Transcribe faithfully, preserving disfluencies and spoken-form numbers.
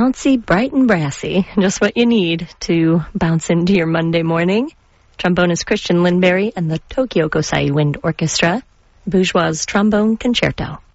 bouncy, bright and brassy. Just what you need to bounce into your Monday morning. Trombonist Christian Lindberry and the Tokyo Kosai Wind Orchestra. Bourgeois Trombone Concerto.